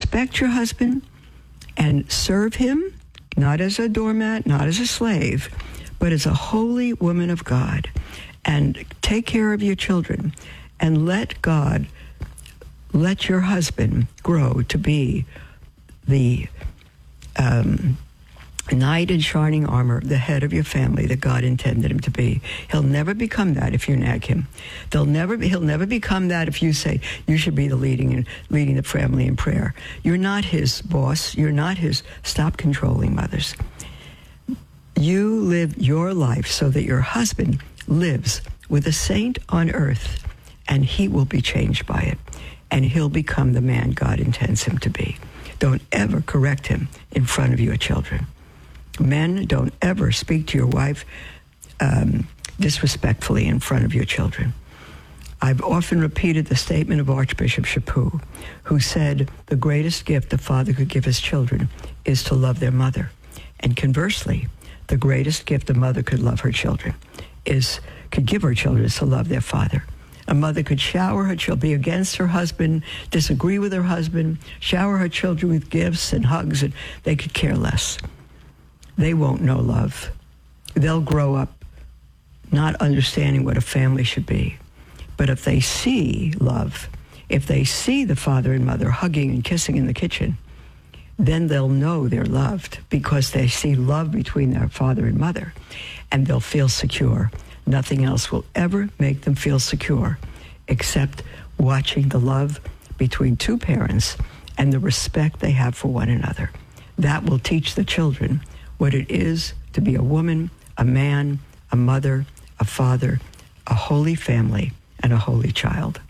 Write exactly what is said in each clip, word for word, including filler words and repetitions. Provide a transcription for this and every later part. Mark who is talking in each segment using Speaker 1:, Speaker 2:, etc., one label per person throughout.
Speaker 1: respect your husband and serve him, not as a doormat, not as a slave, but as a holy woman of God. And take care of your children. And let God, let your husband grow to be the um, knight in shining armor, the head of your family that God intended him to be. He'll never become that if you nag him. They'll never. He'll never become that if you say you should be the leading and leading the family in prayer. You're not his boss. You're not his. Stop controlling mothers. You live your life so that your husband lives with a saint on earth, and he will be changed by it, and he'll become the man God intends him to be. Don't ever correct him in front of your children. Men, don't ever speak to your wife um, disrespectfully in front of your children. I've often repeated the statement of Archbishop Chaput, who said the greatest gift a father could give his children is to love their mother. And conversely, the greatest gift a mother could love her children is, could give her children is to love their father. A mother could shower her children, be against her husband, disagree with her husband, shower her children with gifts and hugs, and they could care less. They won't know love. They'll grow up not understanding what a family should be. But if they see love, if they see the father and mother hugging and kissing in the kitchen, then they'll know they're loved because they see love between their father and mother, and they'll feel secure. Nothing else will ever make them feel secure except watching the love between two parents and the respect they have for one another. That will teach the children what it is to be a woman, a man, a mother, a father, a holy family, and a holy child.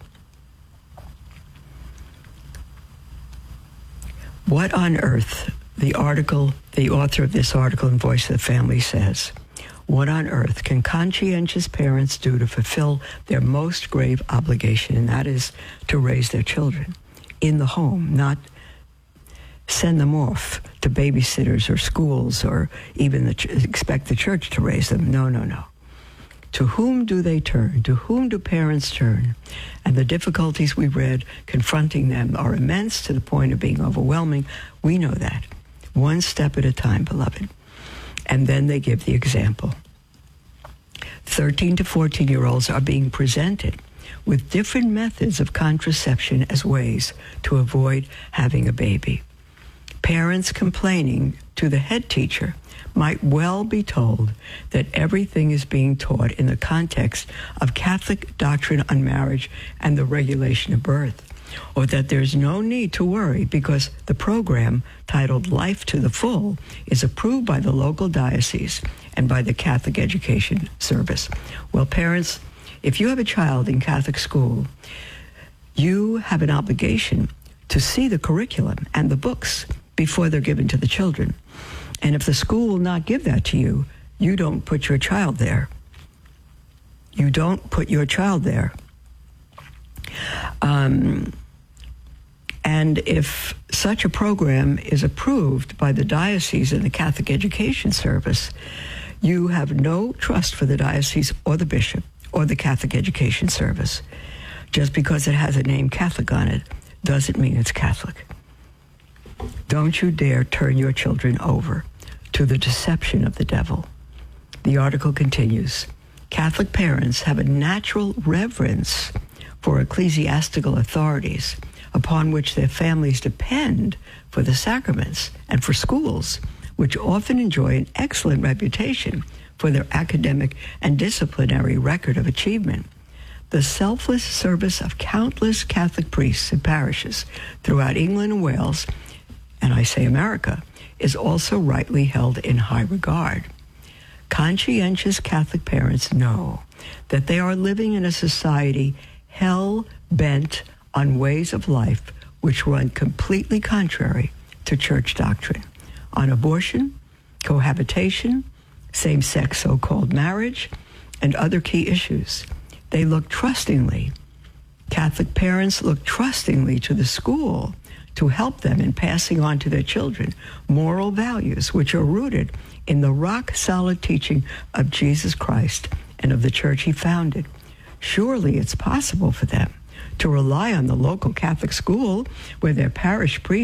Speaker 1: What on earth, the article, the author of this article in Voice of the Family says, what on earth can conscientious parents do to fulfill their most grave obligation, and that is to raise their children in the home, not send them off to babysitters or schools or even the ch- expect the church to raise them. No, no, no. To whom do they turn? To whom do parents turn? And the difficulties we read confronting them are immense to the point of being overwhelming. We know that. One step at a time, beloved. And then they give the example. thirteen to fourteen-year-olds are being presented with different methods of contraception as ways to avoid having a baby. Parents complaining to the head teacher might well be told that everything is being taught in the context of Catholic doctrine on marriage and the regulation of birth, or that there's no need to worry because the program titled Life to the Full is approved by the local diocese and by the Catholic Education Service. Well, parents, if you have a child in Catholic school, you have an obligation to see the curriculum and the books before they're given to the children. And if the school will not give that to you, you don't put your child there. You don't put your child there. Um, and if such a program is approved by the diocese and the Catholic Education Service, you have no trust for the diocese or the bishop or the Catholic Education Service. Just because it has a name Catholic on it doesn't mean it's Catholic. Don't you dare turn your children over to the deception of the devil. The article continues. Catholic parents have a natural reverence for ecclesiastical authorities upon which their families depend for the sacraments and for schools, which often enjoy an excellent reputation for their academic and disciplinary record of achievement. The selfless service of countless Catholic priests and parishes throughout England and Wales, and I say America, is also rightly held in high regard. Conscientious Catholic parents know that they are living in a society hell-bent on ways of life which run completely contrary to church doctrine, on abortion, cohabitation, same-sex so-called marriage, and other key issues. They look trustingly, Catholic parents look trustingly to the school to help them in passing on to their children moral values which are rooted in the rock-solid teaching of Jesus Christ and of the church he founded. Surely it's possible for them to rely on the local Catholic school where their parish priest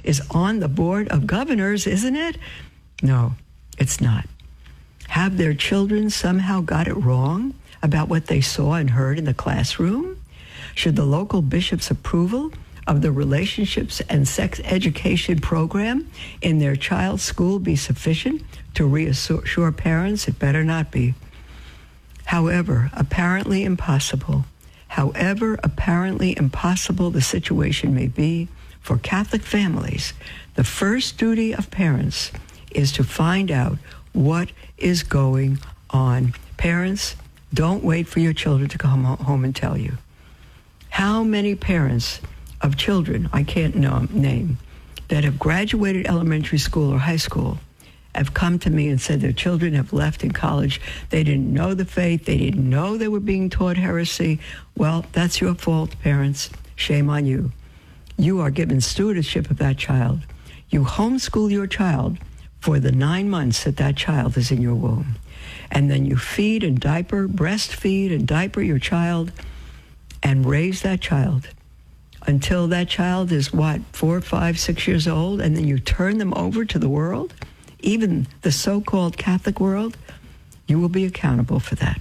Speaker 1: is on the board of governors, isn't it? No, it's not. Have their children somehow got it wrong about what they saw and heard in the classroom? Should the local bishop's approval of the relationships and sex education program in their child's school be sufficient to reassure parents? It better not be. However apparently impossible, however apparently impossible the situation may be for Catholic families, the first duty of parents is to find out what is going on. Parents, don't wait for your children to come home and tell you. How many parents of children, I can't know, name, that have graduated elementary school or high school have come to me and said their children have left in college. They didn't know the faith. They didn't know they were being taught heresy. Well, that's your fault, parents. Shame on you. You are given stewardship of that child. You homeschool your child for the nine months that that child is in your womb. And then you feed and diaper, breastfeed and diaper your child and raise that child until that child is, what, four, five, six years old, and then you turn them over to the world, even the so-called Catholic world. You will be accountable for that.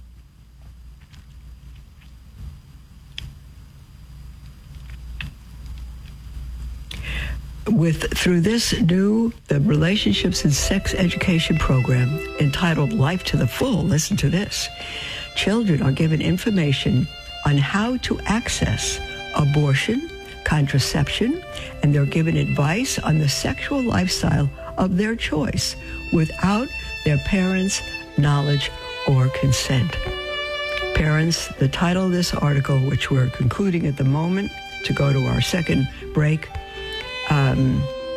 Speaker 1: With through this new the relationships and sex education program entitled Life to the Full, listen to this. Children are given information on how to access abortion, contraception, and they're given advice on the sexual lifestyle of their choice without their parents' knowledge or consent. Parents, the title of this article, which we're concluding at the moment to go to our second break, Um,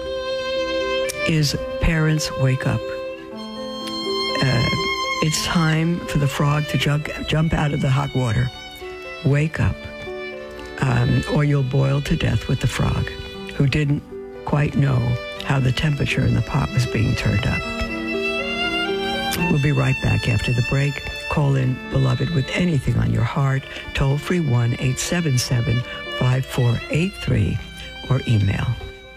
Speaker 1: is Parents Wake Up. Uh, it's time for the frog to jump, jump out of the hot water. Wake up, um, or you'll boil to death with the frog, who didn't quite know how the temperature in the pot was being turned up. We'll be right back after the break. Call in, beloved, with anything on your heart. Toll free one eight seven seven, five four eight three or email.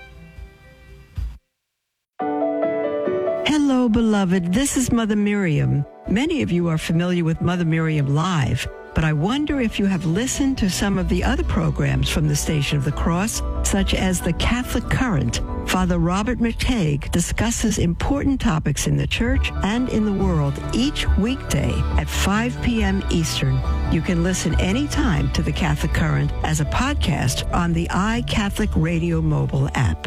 Speaker 1: Hello, beloved. This is Mother Miriam. Many of you are familiar with Mother Miriam Live, but I wonder if you have listened to some of the other programs from the Station of the Cross, such as the Catholic Current. Father Robert McTague discusses important topics in the church and in the world each weekday at five p.m. Eastern. You can listen anytime to the Catholic Current as a podcast on the iCatholic Radio mobile app.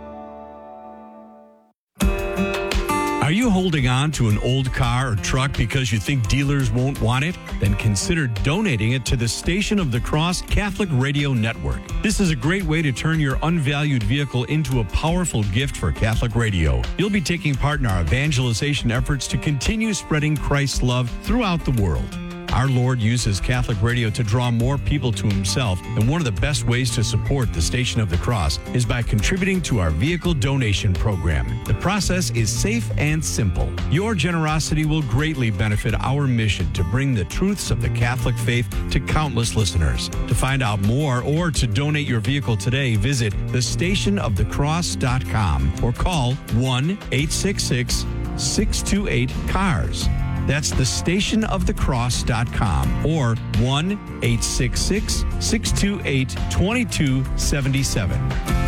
Speaker 2: Are you holding on to an old car or truck because you think dealers won't want it? Then consider donating it to the Station of the Cross Catholic Radio Network. This is a great way to turn your unvalued vehicle into a powerful gift for Catholic radio. You'll be taking part in our evangelization efforts to continue spreading Christ's love throughout the world. Our Lord uses Catholic radio to draw more people to himself, and one of the best ways to support the Station of the Cross is by contributing to our vehicle donation program. The process is safe and simple. Your generosity will greatly benefit our mission to bring the truths of the Catholic faith to countless listeners. To find out more or to donate your vehicle today, visit the station of the cross dot com or call one eight six six, six two eight, C A R S. That's the station of the cross dot com or one eight six six, six two eight, two two seven seven.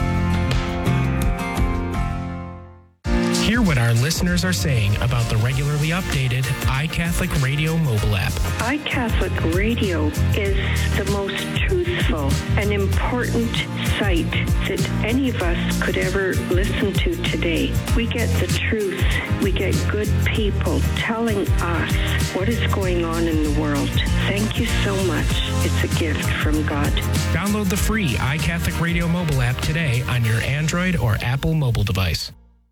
Speaker 3: Hear what our listeners are saying about the regularly updated iCatholic Radio mobile app.
Speaker 4: iCatholic Radio is the most truthful and important site that any of us could ever listen to today. We get the truth. We get good people telling us what is going on in the world. Thank you so much. It's a gift from God.
Speaker 3: Download the free iCatholic Radio mobile app today on your Android or Apple mobile device.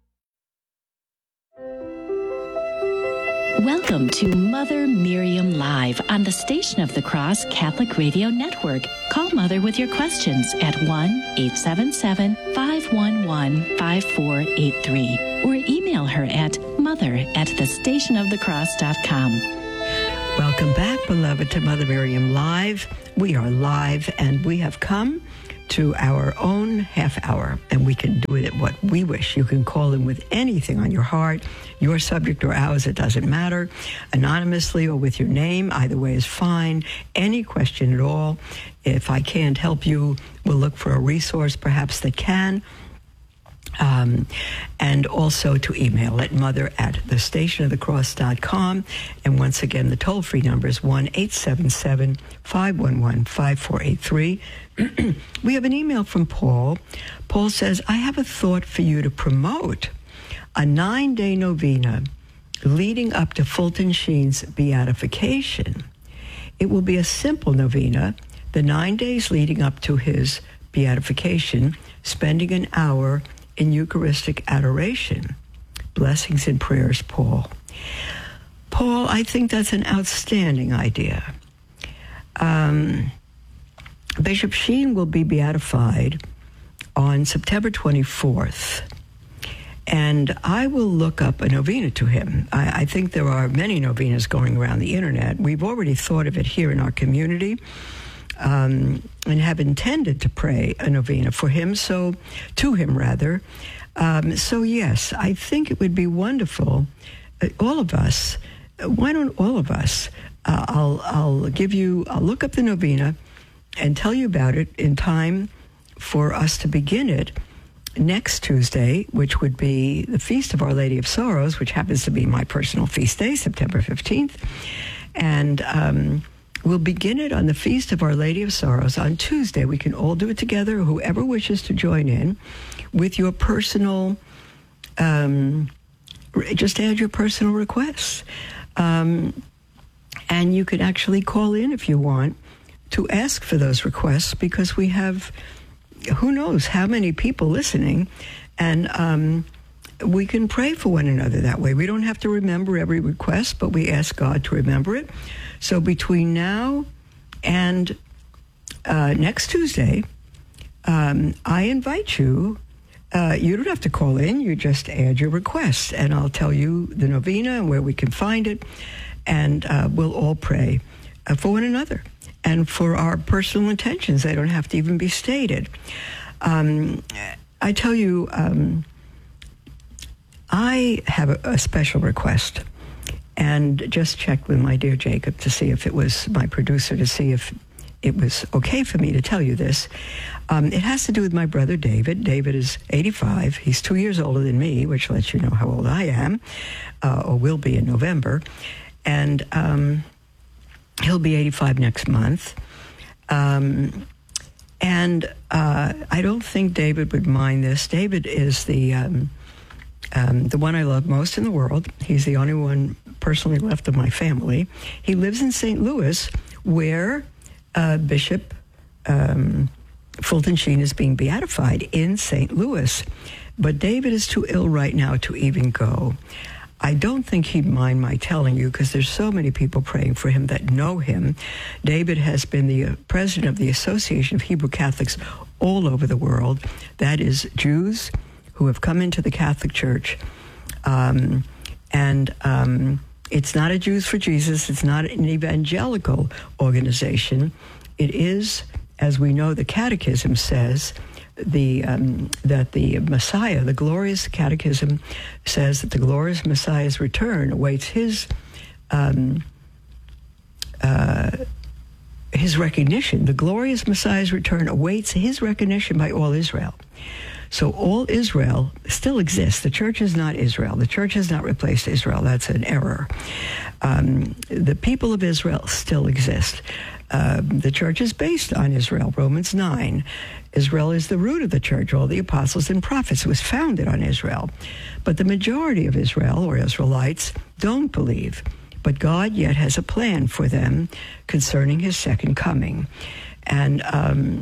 Speaker 5: Welcome to Mother Miriam Live on the Station of the Cross Catholic Radio Network. Call Mother with your questions at one eight seven seven, five one one, five four eight three or email her at mother at the station of the cross dot com.
Speaker 1: Welcome back, beloved, to Mother Miriam Live. We are live, and we have come to our own half hour, and we can do it what we wish. You can call in with anything on your heart, your subject or ours, it doesn't matter, anonymously or with your name. Either way is fine. Any question at all. If I can't help you, we'll look for a resource perhaps that can. Um, and also to email at mother at the station of the cross dot com. And once again, the toll-free number is one eight seven seven, five one one, five four eight three. We have an email from Paul. Paul says, I have a thought for you to promote a nine-day novena leading up to Fulton Sheen's beatification. It will be a simple novena, the nine days leading up to his beatification, spending an hour in Eucharistic adoration. Blessings and prayers, Paul. Paul, I think that's an outstanding idea. Um, Bishop Sheen will be beatified on September twenty-fourth, and I will look up a novena to him. I, I think there are many novenas going around the internet. We've already thought of it here in our community. Um, and have intended to pray a novena for him, so to him rather. Um, so yes, I think it would be wonderful. Uh, all of us. Uh, why don't all of us? Uh, I'll I'll give you. I'll look up the novena and tell you about it in time for us to begin it next Tuesday, which would be the Feast of Our Lady of Sorrows, which happens to be my personal feast day, September fifteenth, and. Um, We'll begin it on the Feast of Our Lady of Sorrows on Tuesday. We can all do it together, whoever wishes to join in, with your personal, um, just add your personal requests. Um, and you can actually call in if you want to ask for those requests, because we have, who knows how many people listening, and um, we can pray for one another that way. We don't have to remember every request, but we ask God to remember it. So between now and uh, next Tuesday, um, I invite you. Uh, you don't have to call in. You just add your request, and I'll tell you the novena and where we can find it, and uh, we'll all pray uh, for one another and for our personal intentions. They don't have to even be stated. Um, I tell you, um, I have a, a special request. And just checked with my dear Jacob to see if it was, my producer, to see if it was okay for me to tell you this. Um, it has to do with my brother David. David is eighty-five. He's two years older than me, which lets you know how old I am, uh, or will be in November. And um, he'll be eighty-five next month. Um, and uh, I don't think David would mind this. David is the... Um, Um, the one I love most in the world. He's the only one personally left of my family. He lives in Saint Louis, where uh, Bishop um, Fulton Sheen is being beatified, in Saint Louis. But David is too ill right now to even go. I don't think he'd mind my telling you, because there's so many people praying for him that know him. David has been the uh, president of the Association of Hebrew Catholics all over the world. That is Jews who have come into the Catholic Church. Um, and um, it's not a Jews for Jesus. It's not an evangelical organization. It is, as we know, the Catechism says, the um, that the Messiah, the glorious Catechism, says that the glorious Messiah's return awaits his um, uh, his recognition. The glorious Messiah's return awaits his recognition by all Israel. So all Israel still exists. The church is not Israel. The church has not replaced Israel. That's an error. Um, the people of Israel still exist. Uh, the church is based on Israel, Romans nine. Israel is the root of the church. All the apostles and prophets was founded on Israel. But the majority of Israel, or Israelites, don't believe. But God yet has a plan for them concerning his second coming. And... Um,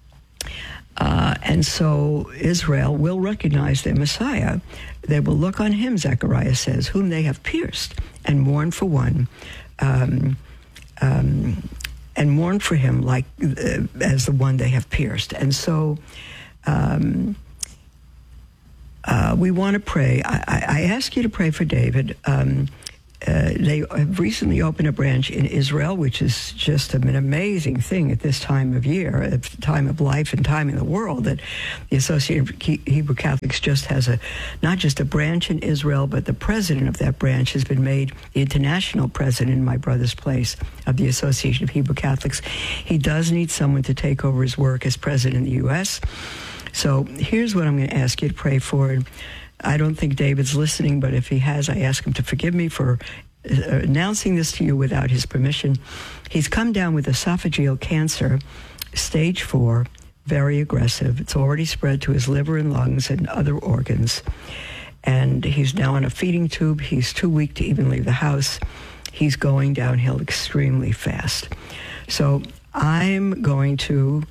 Speaker 1: Uh, and so Israel will recognize their Messiah. They will look on him, Zechariah says, whom they have pierced, and mourn for one, um, um, and mourn for him like uh, as the one they have pierced. And so um, uh, we want to pray. I, I ask you to pray for David. Um, Uh, they have recently opened a branch in Israel, which is just an amazing thing at this time of year, at the time of life and time in the world, that the Associated Hebrew Catholics just has a, not just a branch in Israel, but the president of that branch has been made the international president in my brother's place of the Association of Hebrew Catholics. He does need someone to take over his work as president in the U S. So here's what I'm going to ask you to pray for. I don't think David's listening, but if he has, I ask him to forgive me for uh, announcing this to you without his permission. He's come down with esophageal cancer, stage four, very aggressive. It's already spread to his liver and lungs and other organs. And he's now on a feeding tube. He's too weak to even leave the house. He's going downhill extremely fast. So I'm going to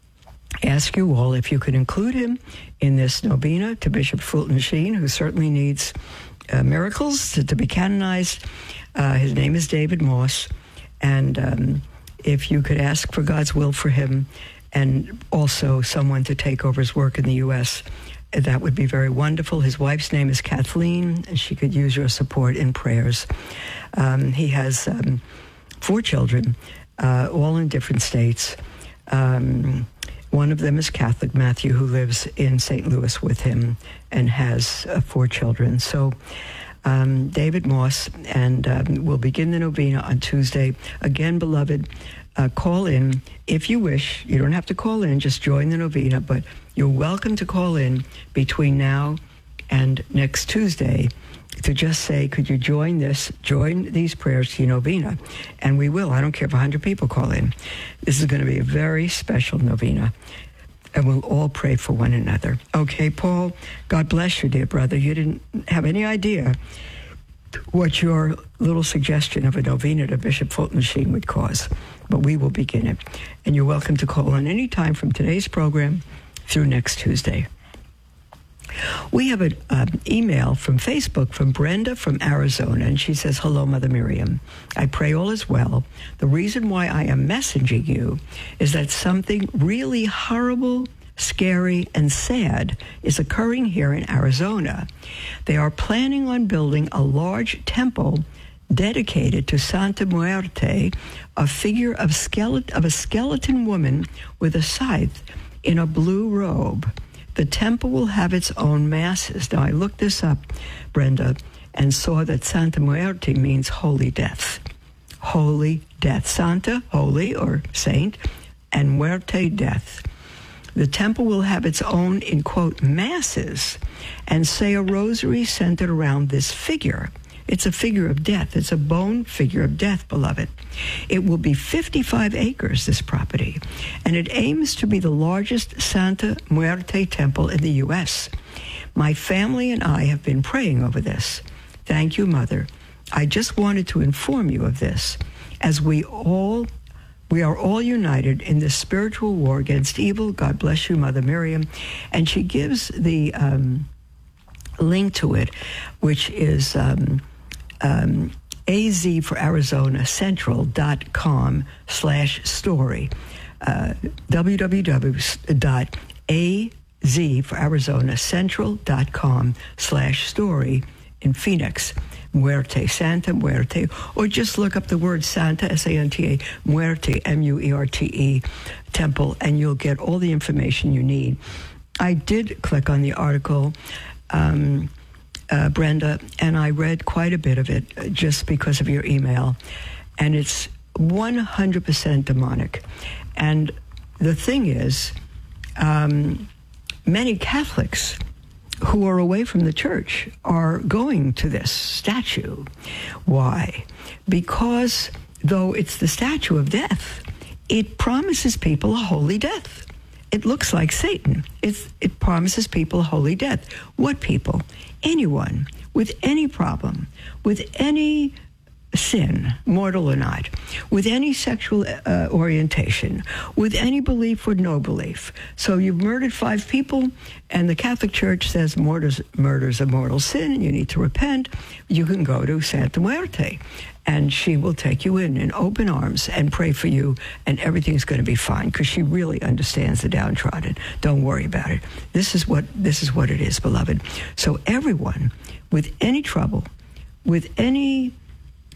Speaker 1: ask you all if you could include him in this novena to Bishop Fulton Sheen, who certainly needs uh, miracles to, to be canonized. Uh, his name is David Moss. And um, if you could ask for God's will for him and also someone to take over his work in the U S, that would be very wonderful. His wife's name is Kathleen, and she could use your support in prayers. Um, he has um, four children, uh, all in different states. Um, One of them is Catholic, Matthew, who lives in Saint Louis with him and has uh, four children. So um, David Moss, and um, we'll begin the novena on Tuesday. Again, beloved, uh, call in if you wish. You don't have to call in, just join the novena, but you're welcome to call in between now and next Tuesday to just say, could you join this, join these prayers to your novena? And we will. I don't care if one hundred people call in. This is going to be a very special novena, and we'll all pray for one another. Okay, Paul, God bless you, dear brother. You didn't have any idea what your little suggestion of a novena to Bishop Fulton Sheen would cause, but we will begin it. And you're welcome to call in any time from today's program through next Tuesday. We have an um, email from Facebook from Brenda from Arizona, and she says, hello, Mother Miriam. I pray all is well. The reason why I am messaging you is that something really horrible, scary, and sad is occurring here in Arizona. They are planning on building a large temple dedicated to Santa Muerte, a figure of, skeleton, of a skeleton woman with a scythe in a blue robe. The temple will have its own masses. Now, I looked this up, Brenda, and saw that Santa Muerte means holy death. Holy death. Santa, holy or saint, and muerte, death. The temple will have its own, in quote, masses, and say a rosary centered around this figure. It's a figure of death. It's a bone figure of death, beloved. It will be fifty-five acres, this property, and it aims to be the largest Santa Muerte temple in the U S. My family and I have been praying over this. Thank you, Mother. I just wanted to inform you of this, as we all, we are all united in this spiritual war against evil. God bless you, Mother Miriam. And she gives the um, link to it, which is um, um, A Z for Arizona Central.com slash story. Uh, www.az for Arizona Central.com slash story in Phoenix. Muerte, Santa Muerte, or just look up the word Santa, S A N T A, Muerte, M U E R T E, temple, and you'll get all the information you need. I did click on the article, um, uh, Brenda, and I read quite a bit of it just because of your email, and it's one hundred percent demonic. And the thing is, um, many Catholics who are away from the church are going to this statue. Why? Because though it's the statue of death, it promises people a holy death. It looks like Satan. It's, it promises people a holy death. What people? Anyone with any problem, with any sin, mortal or not, with any sexual uh, orientation, with any belief or no belief. So you've murdered five people, and the Catholic Church says murder's, murder's a mortal sin, and you need to repent. You can go to Santa Muerte, and she will take you in in open arms and pray for you, and everything's going to be fine, because she really understands the downtrodden. Don't worry about it. This is what this is what it is, beloved. So everyone with any trouble, with any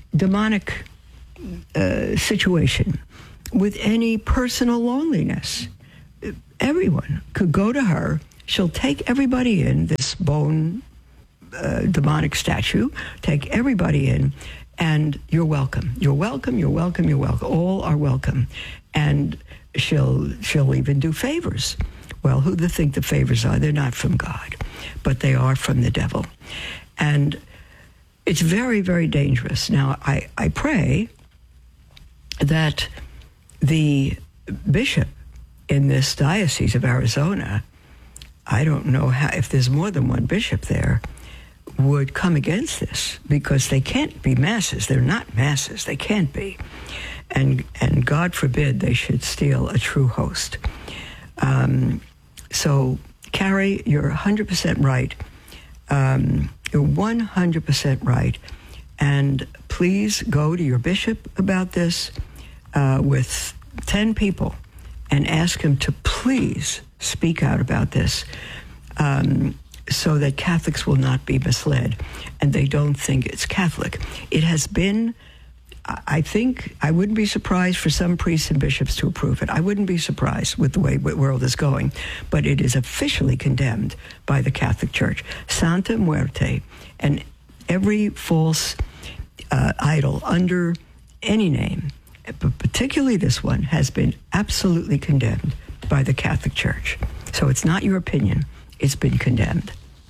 Speaker 1: demonic uh, situation, with any personal loneliness, everyone could go to her. She'll take everybody in, this bone uh, demonic statue, take everybody in, and you're welcome. You're welcome, you're welcome, you're welcome. All are welcome. And she'll she'll even do favors. Well, who do they think the favors are? They're not from God, but they are from the devil. And it's very, very dangerous. Now, I, I pray that the bishop in this diocese of Arizona, I don't know how, if there's more than one bishop there, would come against this, because they can't be masses. They're not masses. They can't be. And and God forbid they should steal a true host. Um, so, Carrie, you're one hundred percent right. Um, you're one hundred percent right. And please go to your bishop about this uh, with ten people and ask him to please speak out about this, um, so that Catholics will not be misled and they don't think it's Catholic. It has been, I think, I wouldn't be surprised for some priests and bishops to approve it. I wouldn't be surprised with the way the world is going, but it is officially condemned by the Catholic Church. Santa Muerte, and every false uh, idol under any name, but particularly this one, has been absolutely condemned by the Catholic Church. So it's not your opinion. It's been condemned.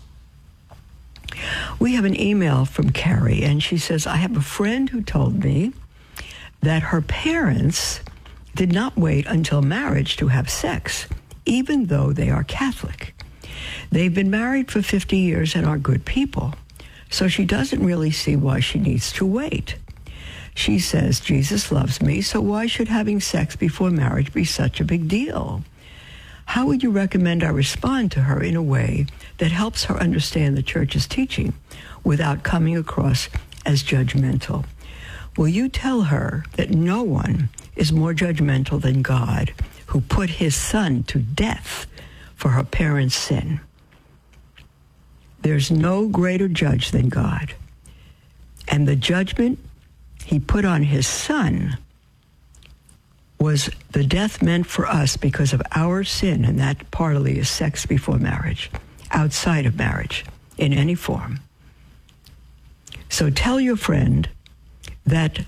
Speaker 1: We have an email from Carrie, and she says, I have a friend who told me that her parents did not wait until marriage to have sex, even though they are Catholic. They've been married for fifty years and are good people, so she doesn't really see why she needs to wait. She says, Jesus loves me, so why should having sex before marriage be such a big deal? How would you recommend I respond to her in a way that helps her understand the Church's teaching without coming across as judgmental? Will you tell her that no one is more judgmental than God, who put his son to death for her parents' sin? There's no greater judge than God. And the judgment he put on his son was the death meant for us because of our sin, and that partly is sex before marriage, outside of marriage, in any form. So tell your friend that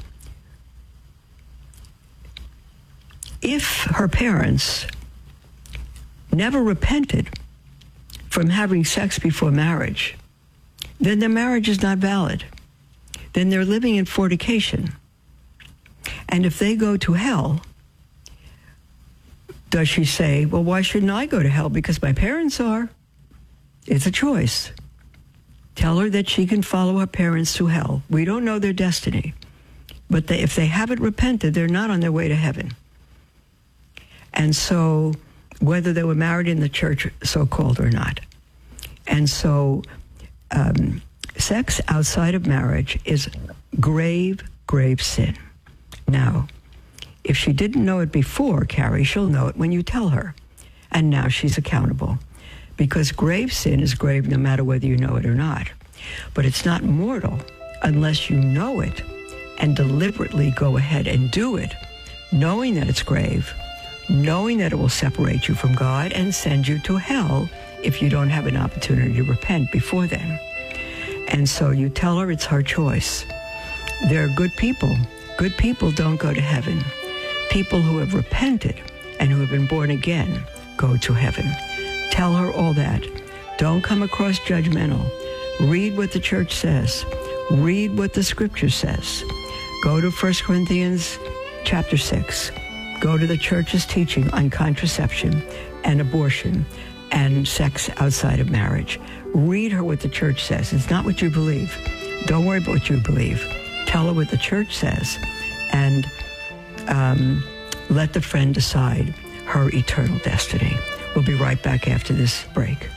Speaker 1: if her parents never repented from having sex before marriage, then their marriage is not valid. Then they're living in fornication. And if they go to hell, does she say, well, why shouldn't I go to hell? Because my parents are. It's a choice. Tell her that she can follow her parents to hell. We don't know their destiny. But they, if they haven't repented, they're not on their way to heaven. And so, whether they were married in the church, so-called, or not. And so, um, sex outside of marriage is grave, grave sin. Now, if she didn't know it before, Carrie, she'll know it when you tell her. And now she's accountable. Because grave sin is grave no matter whether you know it or not. But it's not mortal unless you know it and deliberately go ahead and do it, knowing that it's grave, knowing that it will separate you from God and send you to hell if you don't have an opportunity to repent before then. And so you tell her it's her choice. They're good people. Good people don't go to heaven. People who have repented and who have been born again go to heaven. Tell her all that. Don't come across judgmental. Read what the church says. Read what the scripture says. Go to First Corinthians chapter six. Go to the church's teaching on contraception and abortion and sex outside of marriage. Read her what the church says. It's not what you believe. Don't worry about what you believe. Tell her what the church says, and um, let the friend decide her eternal destiny. We'll be right back after this break.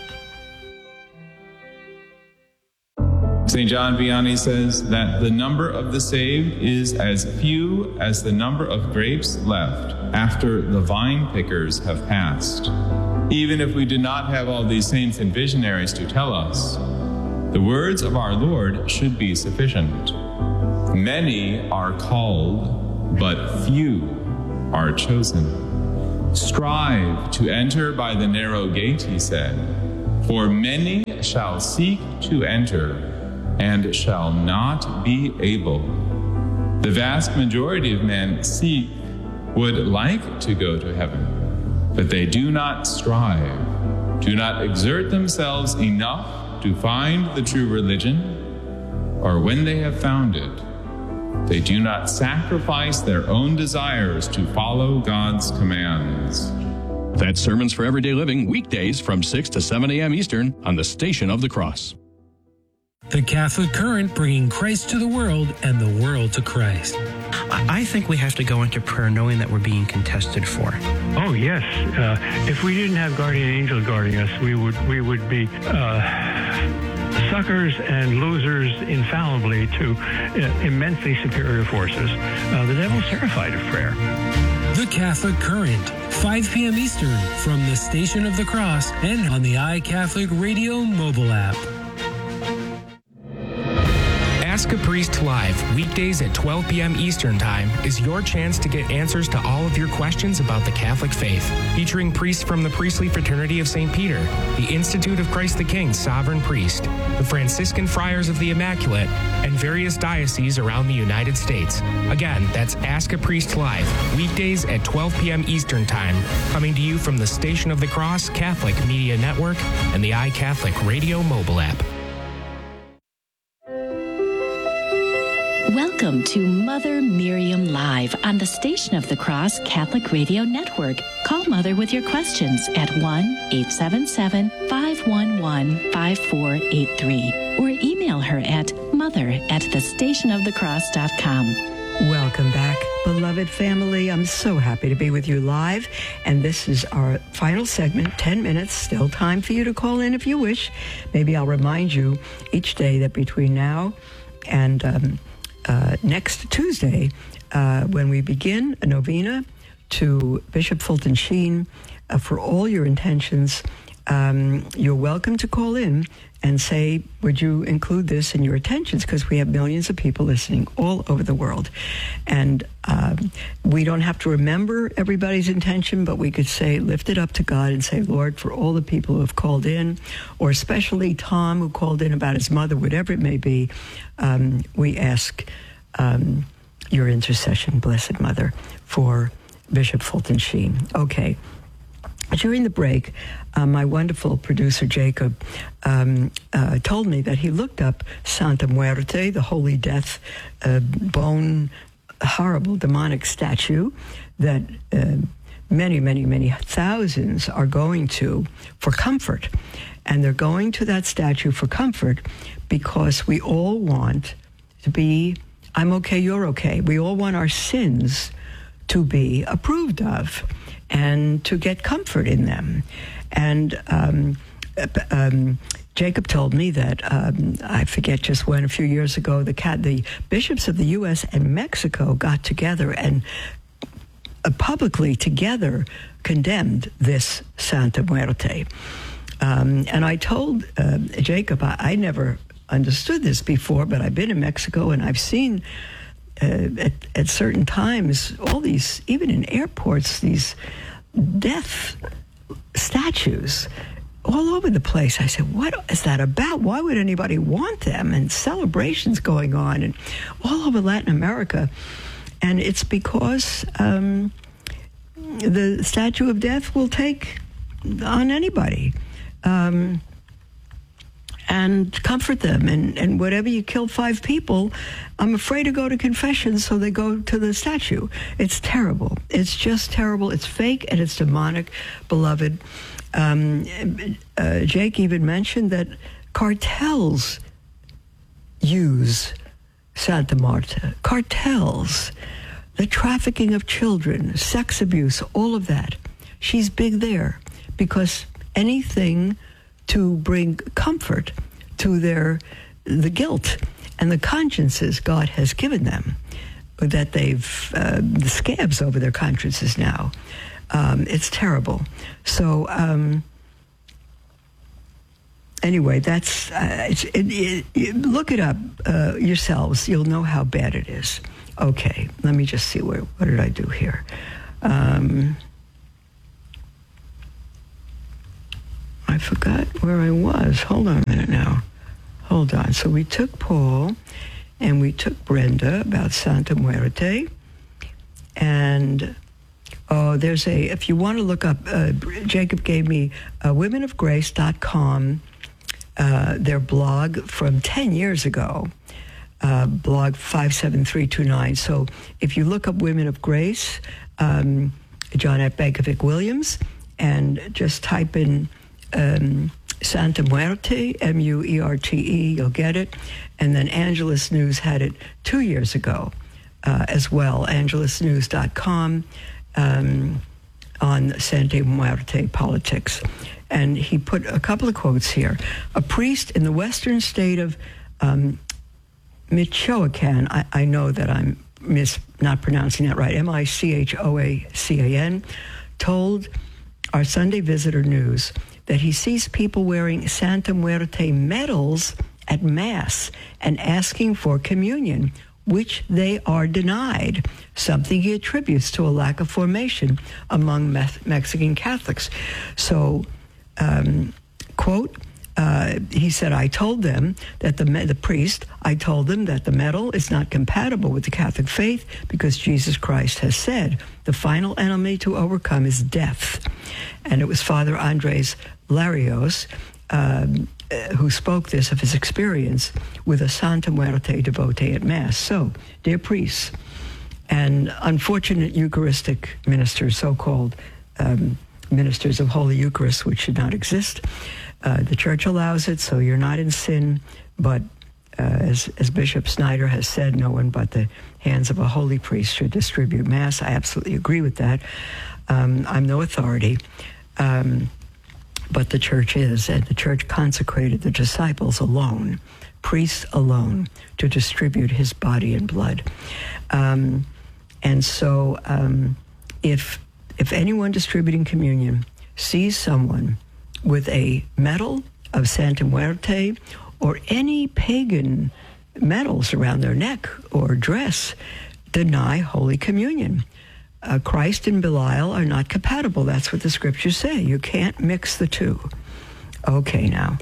Speaker 6: Saint John Vianney says that the number of the saved is as few as the number of grapes left after the vine pickers have passed. Even if we do not have all these saints and visionaries to tell us, the words of our Lord should be sufficient. Many are called, but few are chosen. Strive to enter by the narrow gate, he said, for many shall seek to enter and shall not be able. The vast majority of men seek, would like to go to heaven, but they do not strive, do not exert themselves enough to find the true religion, or when they have found it, they do not sacrifice their own desires to follow God's commands.
Speaker 7: That's Sermons for Everyday Living, weekdays from six to seven a.m. Eastern on the Station of the Cross.
Speaker 8: The Catholic Current, bringing Christ to the world and the world to Christ.
Speaker 9: I think we have to go into prayer knowing that we're being contested for.
Speaker 10: Oh, yes. Uh, if we didn't have guardian angels guarding us, we would we would be uh, suckers and losers infallibly to uh, immensely superior forces. Uh, the devil's terrified of prayer.
Speaker 8: The Catholic Current, five p.m. Eastern, from the Station of the Cross and on the iCatholic Radio mobile app.
Speaker 3: Ask a Priest Live, weekdays at twelve p.m. Eastern Time, is your chance to get answers to all of your questions about the Catholic faith. Featuring priests from the Priestly Fraternity of Saint Peter, the Institute of Christ the King Sovereign Priest, the Franciscan Friars of the Immaculate, and various dioceses around the United States. Again, that's Ask a Priest Live, weekdays at twelve p.m. Eastern Time, coming to you from the Station of the Cross Catholic Media Network and the iCatholic Radio mobile app.
Speaker 5: Welcome to Mother Miriam Live on the Station of the Cross Catholic Radio Network. Call Mother with your questions at one eight seven seven, five one one, five four eight three or email her at mother at the station of the cross dot com.
Speaker 1: Welcome back, beloved family. I'm so happy to be with you live. And this is our final segment, ten minutes. Still time for you to call in if you wish. Maybe I'll remind you each day that between now and um, uh, next Tuesday, uh, when we begin a novena to Bishop Fulton Sheen, uh, for all your intentions, um, you're welcome to call in and say, would you include this in your intentions? Because we have millions of people listening all over the world. And um, we don't have to remember everybody's intention, but we could say, lift it up to God and say, Lord, for all the people who have called in, or especially Tom, who called in about his mother, whatever it may be, um, we ask um, your intercession, Blessed Mother, for Bishop Fulton Sheen. Okay. During the break, uh, my wonderful producer, Jacob, um, uh, told me that he looked up Santa Muerte, the Holy Death, uh, bone, horrible demonic statue that uh, many, many, many thousands are going to for comfort. And they're going to that statue for comfort because we all want to be, I'm okay, you're okay. We all want our sins to be approved of and to get comfort in them. And um, um, Jacob told me that, um, I forget just when, a few years ago, the, cat, the bishops of the U S and Mexico got together and uh, publicly together condemned this Santa Muerte. Um, and I told uh, Jacob, I, I never understood this before, but I've been in Mexico and I've seen Uh, at, at certain times, all these, even in airports, these death statues all over the place. I said, what is that about? Why would anybody want them? And celebrations going on and all over Latin America. And it's because um, the statue of death will take on anybody. Um and comfort them. And, and whatever you kill five people, I'm afraid to go to confession, so they go to the statue. It's terrible. It's just terrible. It's fake and it's demonic, beloved. Um, uh, Jake even mentioned that cartels use Santa Marta. Cartels, the trafficking of children, sex abuse, all of that. She's big there because anything to bring comfort to their the guilt and the consciences God has given them, that they've uh, the scabs over their consciences now. Um, it's terrible. So um, anyway, that's uh, it's, it, it, it, look it up uh, yourselves. You'll know how bad it is. Okay, let me just see where. What did I do here? Um, I forgot where I was. Hold on a minute now. Hold on. So we took Paul, and we took Brenda about Santa Muerte, and. Oh, there's a, if you want to look up, uh, Jacob gave me uh, women of grace dot com, uh, their blog from ten years ago, uh, blog five seven three two nine. So if you look up Women of Grace, um, John F. Bankovic Williams, and just type in um, Santa Muerte, M U E R T E, you'll get it. And then Angelus News had it two years ago uh, as well, angelus news dot com. Um, on Santa Muerte politics. And he put a couple of quotes here. A priest in the western state of um, Michoacan, I, I know that I'm mis- not pronouncing that right, M I C H O A C A N, told our Sunday Visitor News that he sees people wearing Santa Muerte medals at Mass and asking for communion, which they are denied, something he attributes to a lack of formation among Me- Mexican Catholics. So, um, quote, uh, he said, I told them that the, the priest, I told them that the medal is not compatible with the Catholic faith because Jesus Christ has said the final enemy to overcome is death. And it was Father Andres Larios, um, who spoke this of his experience with a Santa Muerte devotee at Mass. So, dear priests and unfortunate Eucharistic ministers, so-called um, ministers of Holy Eucharist, which should not exist, uh, the Church allows it, so you're not in sin, but uh, as, as Bishop Snyder has said, no one but the hands of a holy priest should distribute Mass. I absolutely agree with that. Um, I'm no authority. Um, But the church is, and the church consecrated the disciples alone, priests alone, to distribute his body and blood. Um, and so um, if if anyone distributing communion sees someone with a medal of Santa Muerte or any pagan medals around their neck or dress, deny Holy Communion. Uh, Christ and Belial are not compatible. That's what the scriptures say. You can't mix the two. Okay, now.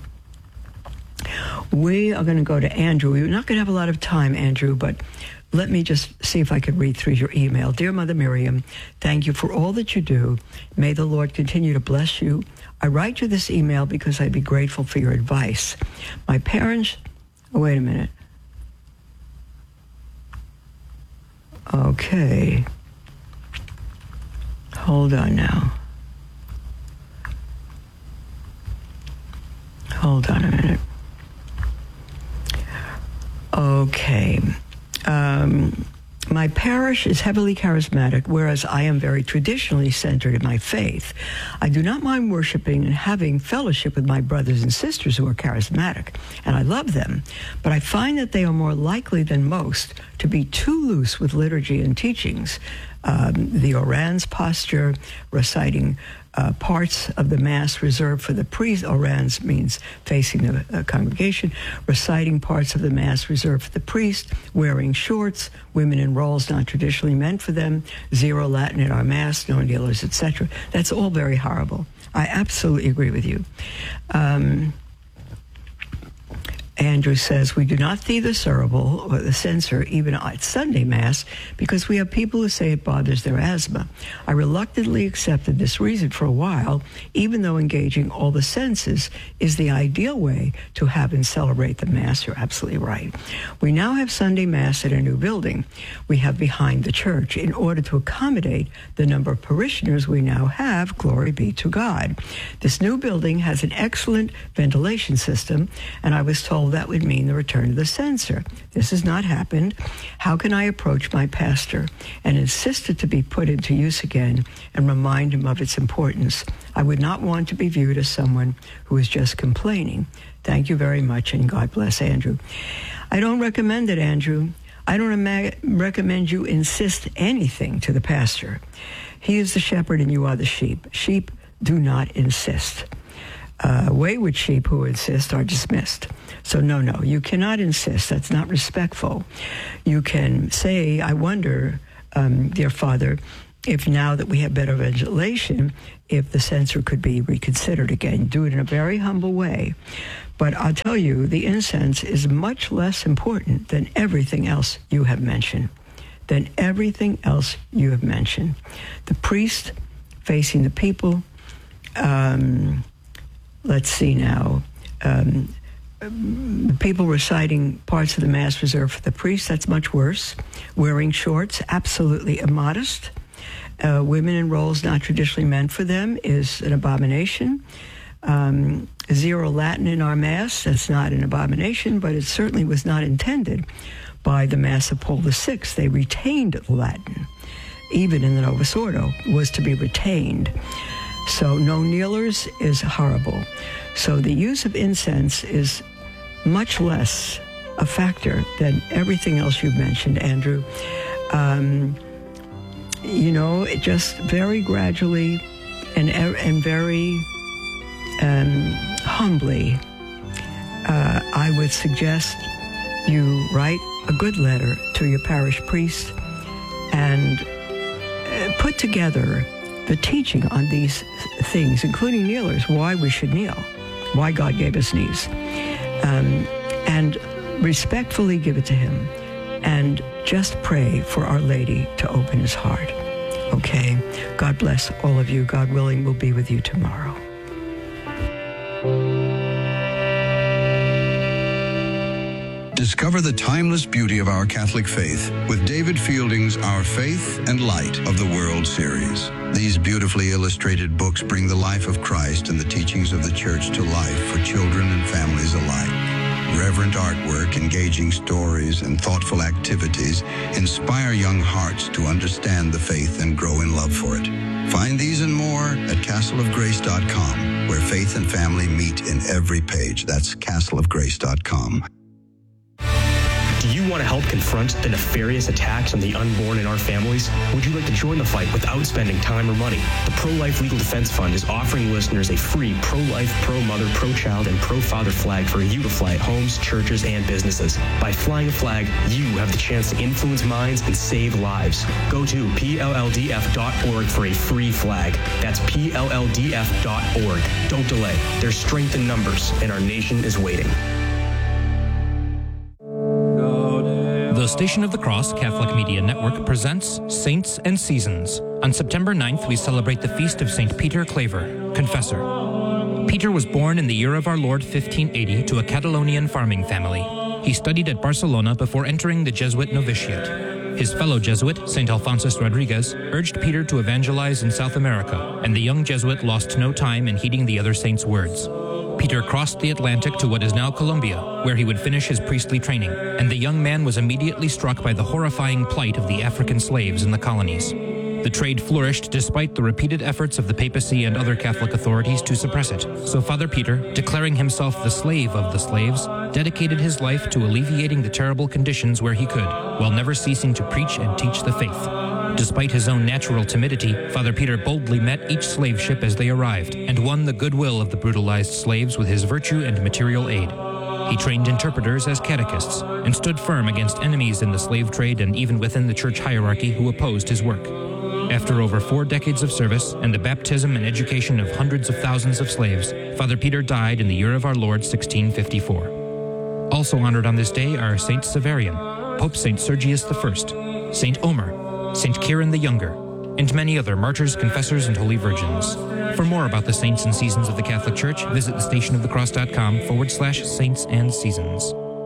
Speaker 1: We are going to go to Andrew. We're not going to have a lot of time, Andrew, but let me just see if I could read through your email. Dear Mother Miriam, thank you for all that you do. May the Lord continue to bless you. I write you this email because I'd be grateful for your advice. My parents... Oh, wait a minute. Okay. Hold on now. Hold on a minute. Okay. Um, my parish is heavily charismatic, whereas I am very traditionally centered in my faith. I do not mind worshiping and having fellowship with my brothers and sisters who are charismatic, and I love them, but I find that they are more likely than most to be too loose with liturgy and teachings. Um, the orans posture, reciting uh, parts of the Mass reserved for the priest. Orans means facing the uh, congregation. Reciting parts of the Mass reserved for the priest. Wearing shorts. Women in roles not traditionally meant for them. Zero Latin at our Mass. No kneelers, et cetera. That's all very horrible. I absolutely agree with you. Um, Andrew says, we do not thieve the cerebral or the censer even at Sunday Mass because we have people who say it bothers their asthma. I reluctantly accepted this reason for a while, even though engaging all the senses is the ideal way to have and celebrate the Mass. You're absolutely right. We now have Sunday Mass at a new building we have behind the church in order to accommodate the number of parishioners we now have. Glory be to God. This new building has an excellent ventilation system, and I was told that would mean the return of the censer. This has not happened. How can I approach my pastor and insist it to be put into use again and remind him of its importance? I would not want to be viewed as someone who is just complaining. Thank you very much, and God bless Andrew. I don't recommend it, Andrew. I don't ima- recommend you insist anything to the pastor. He is the shepherd and you are the sheep. Sheep do not insist. Uh, wayward sheep who insist are dismissed. So no, no, you cannot insist. That's not respectful. You can say, I wonder, um, dear Father, if now that we have better ventilation, if the censer could be reconsidered again. Do it in a very humble way. But I'll tell you, the incense is much less important than everything else you have mentioned. Than everything else you have mentioned. The priest facing the people, um, let's see now, um, the people reciting parts of the Mass reserved for the priest, that's much worse. Wearing shorts, absolutely immodest. Uh, women in roles not traditionally meant for them is an abomination. Um, zero Latin in our Mass, that's not an abomination, but it certainly was not intended by the Mass of Paul the Sixth. They retained the Latin, even in the Novus Ordo, was to be retained. So no kneelers is horrible. So the use of incense is much less a factor than everything else you've mentioned, Andrew. Um, you know, it just very gradually and and very um, humbly, uh, I would suggest you write a good letter to your parish priest and uh, put together the teaching on these things, including kneelers, why we should kneel, why God gave us knees, um, and respectfully give it to him, and just pray for Our Lady to open his heart. Okay? God bless all of you. God willing, we'll be with you tomorrow.
Speaker 11: Discover the timeless beauty of our Catholic faith with David Fielding's Our Faith and Light of the World series. These beautifully illustrated books bring the life of Christ and the teachings of the Church to life for children and families alike. Reverent artwork, engaging stories, and thoughtful activities inspire young hearts to understand the faith and grow in love for it. Find these and more at castle of grace dot com, where faith and family meet in every page. That's castle of grace dot com.
Speaker 12: Do you want to help confront the nefarious attacks on the unborn in our families? Would you like to join the fight without spending time or money? The Pro-Life Legal Defense Fund is offering listeners a free pro-life, pro-mother, pro-child, and pro-father flag for you to fly at homes, churches, and businesses. By flying a flag, you have the chance to influence minds and save lives. Go to P L L D F dot org for a free flag. That's P L L D F dot org. Don't delay. There's strength in numbers, and our nation is waiting.
Speaker 13: The Station of the Cross Catholic Media Network presents Saints and Seasons. On September ninth, we celebrate the feast of Saint Peter Claver, Confessor. Peter was born in the year of our Lord fifteen eighty to a Catalonian farming family. He studied at Barcelona before entering the Jesuit novitiate. His fellow Jesuit, Saint Alphonsus Rodriguez, urged Peter to evangelize in South America, and the young Jesuit lost no time in heeding the other saint's words. Peter crossed the Atlantic to what is now Colombia, where he would finish his priestly training, and the young man was immediately struck by the horrifying plight of the African slaves in the colonies. The trade flourished despite the repeated efforts of the papacy and other Catholic authorities to suppress it. So Father Peter, declaring himself the slave of the slaves, dedicated his life to alleviating the terrible conditions where he could, while never ceasing to preach and teach the faith. Despite his own natural timidity, Father Peter boldly met each slave ship as they arrived and won the goodwill of the brutalized slaves with his virtue and material aid. He trained interpreters as catechists and stood firm against enemies in the slave trade and even within the church hierarchy who opposed his work. After over four decades of service and the baptism and education of hundreds of thousands of slaves, Father Peter died in the year of our Lord sixteen fifty-four. Also honored on this day are Saint Severian, Pope Saint Sergius the First, Saint Omer, Saint Kieran the Younger, and many other martyrs, confessors, and holy virgins. For more about the saints and seasons of the Catholic Church, visit thestationofthecross.com forward slash saints and seasons.